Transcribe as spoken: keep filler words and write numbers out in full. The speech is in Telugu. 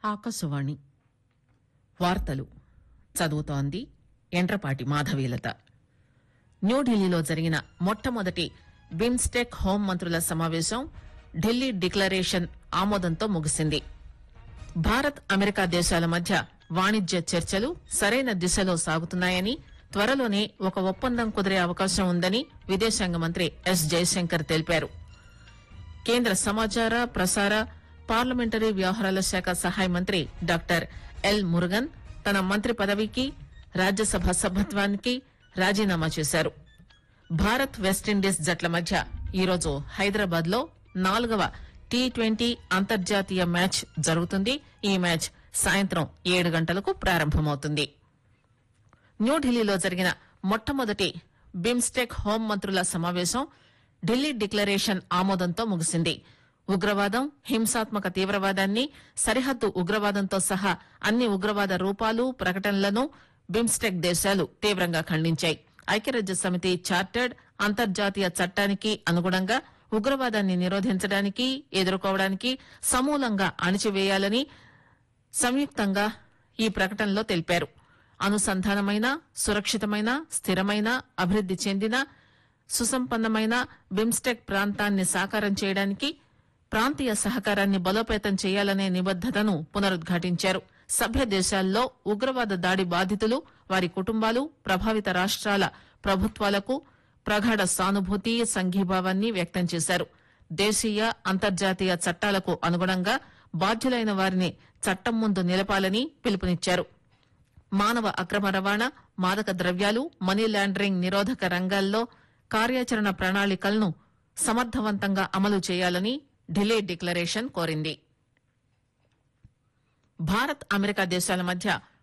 ఆకాశవాణి వార్తలు చదువుతోంది ఎండ్రపాటి మాధవీలత. న్యూఢిల్లీలో జరిగిన మొట్టమొదటి బిమ్స్టెక్ హోంమంత్రుల సమావేశం ఢిల్లీ డిక్లరేషన్ ఆమోదంతో ముగిసింది. భారత్ అమెరికా దేశాల మధ్య వాణిజ్య చర్చలు సరైన దిశలో సాగుతున్నాయని, త్వరలోనే ఒక ఒప్పందం కుదిరే అవకాశం ఉందని విదేశాంగ మంత్రి ఎస్ జయశంకర్ తెలిపారు. కేంద్ర సమాచార ప్రసార పార్లమెంటరీ వ్యవహారాల శాఖ సహాయ మంత్రి డాక్టర్ ఎల్ మురుగన్ తన మంత్రి పదవికి రాజ్యసభ సభ్యత్వానికి రాజీనామా చేశారు. భారత్ వెస్టిండీస్ జట్ల మధ్య ఈరోజు హైదరాబాద్ లో నాలుగవ టీ ట్వంటీ అంతర్జాతీయ మ్యాచ్ జరుగుతుంది. ఈ మ్యాచ్ సాయంత్రం ఏడు గంటలకు ప్రారంభమవుతుంది. న్యూఢిల్లీలో జరిగిన మొట్టమొదటి బిమ్స్టెక్ హోంమంత్రుల సమావేశం ఢిల్లీ డిక్లరేషన్ ఆమోదంతో ముగిసింది. ఉగ్రవాదం, హింసాత్మక తీవ్రవాదాన్ని, సరిహద్దు ఉగ్రవాదంతో సహా అన్ని ఉగ్రవాద రూపాలు, ప్రకటనలను బిమ్స్టెక్ దేశాలు తీవ్రంగా ఖండించాయి. ఐక్యరాజ్య సమితి చార్టర్డ్ అంతర్జాతీయ చట్టానికి అనుగుణంగా ఉగ్రవాదాన్ని నిరోధించడానికి, ఎదుర్కోవడానికి సమూలంగా అణిచివేయాలని సంయుక్తంగా ఈ ప్రకటనలో తెలిపారు. అనుసంధానమైన, సురక్షితమైన, స్థిరమైన, అభివృద్ది చెందిన, సుసంపన్నమైన బిమ్స్టెక్ ప్రాంతాన్ని సాకారం చేయడానికి ప్రాంతీయ సహకారాన్ని బలోపేతం చేయాలనే నిబద్దతను పునరుద్ఘాటించారు. సభ్య దేశాల్లో ఉగ్రవాద దాడి బాధితులు, వారి కుటుంబాలు, ప్రభావిత రాష్ట్రాల ప్రభుత్వాలకు ప్రగాఢ సానుభూతి, సంఘీభావాన్ని వ్యక్తం చేశారు. దేశీయ, అంతర్జాతీయ చట్టాలకు అనుగుణంగా బాధ్యులైన వారిని చట్టం ముందు నిలపాలని పిలుపునిచ్చారు. మానవ అక్రమ రవాణా, మాదక ద్రవ్యాలు, మనీ లాండరింగ్ నిరోధక రంగాల్లో కార్యాచరణ ప్రణాళికలను సమర్థవంతంగా అమలు చేయాలని ఢిల్లీ డిక్లరేషన్ కోరింది. భారత్ అమెరికా దేశాల మధ్య